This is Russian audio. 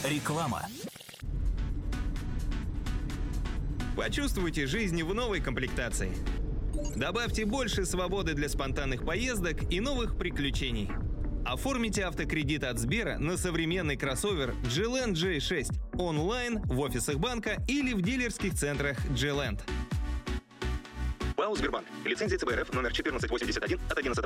Реклама. Почувствуйте жизнь в новой комплектации. Добавьте больше свободы для спонтанных поездок и новых приключений. Оформите автокредит от Сбера на современный кроссовер G-Land J6 онлайн, в офисах банка или в дилерских центрах G-Land. ПАО «Сбербанк». Лицензия ЦБ РФ номер 1481 от 11